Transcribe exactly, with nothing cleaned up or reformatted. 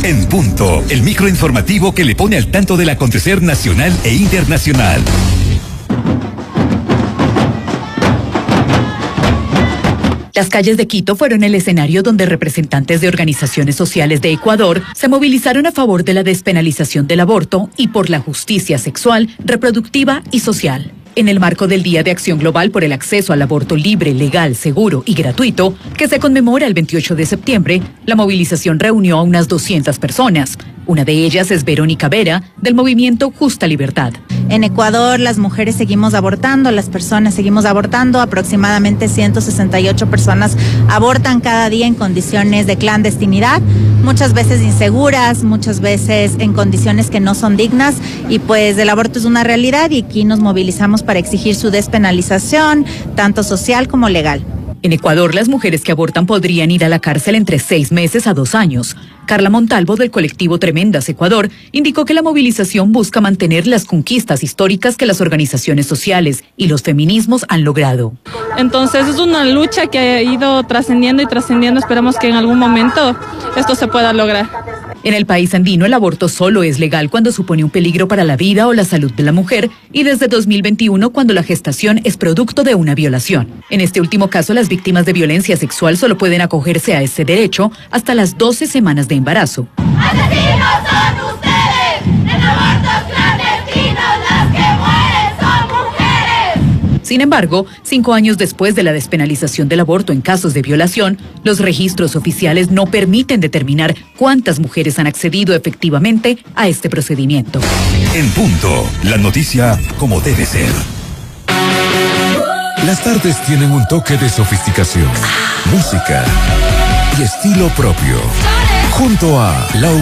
En Punto, el microinformativo que le pone al tanto del acontecer nacional e internacional. Las calles de Quito fueron el escenario donde representantes de organizaciones sociales de Ecuador se movilizaron a favor de la despenalización del aborto y por la justicia sexual, reproductiva y social. En el marco del Día de Acción Global por el Acceso al Aborto Libre, Legal, Seguro y Gratuito, que se conmemora el veintiocho de septiembre, la movilización reunió a unas doscientas personas. Una de ellas es Verónica Vera, del movimiento Justa Libertad. En Ecuador las mujeres seguimos abortando, las personas seguimos abortando, aproximadamente ciento sesenta y ocho personas abortan cada día en condiciones de clandestinidad, muchas veces inseguras, muchas veces en condiciones que no son dignas, y pues el aborto es una realidad y aquí nos movilizamos para exigir su despenalización, tanto social como legal. En Ecuador, las mujeres que abortan podrían ir a la cárcel entre seis meses a dos años. Carla Montalvo, del colectivo Tremendas Ecuador, indicó que la movilización busca mantener las conquistas históricas que las organizaciones sociales y los feminismos han logrado. Entonces es una lucha que ha ido trascendiendo y trascendiendo. Esperamos que en algún momento esto se pueda lograr. En el país andino, el aborto solo es legal cuando supone un peligro para la vida o la salud de la mujer y desde dos mil veintiuno cuando la gestación es producto de una violación. En este último caso, las víctimas de violencia sexual solo pueden acogerse a ese derecho hasta las doce semanas de embarazo. ¡Asesinos son ustedes! ¡En abortos clandestinos las que mueren son mujeres! Sin embargo, cinco años después de la despenalización del aborto en casos de violación, los registros oficiales no permiten determinar cuántas mujeres han accedido efectivamente a este procedimiento. En Punto, la noticia como debe ser. Las tardes tienen un toque de sofisticación, música y estilo propio. Junto a la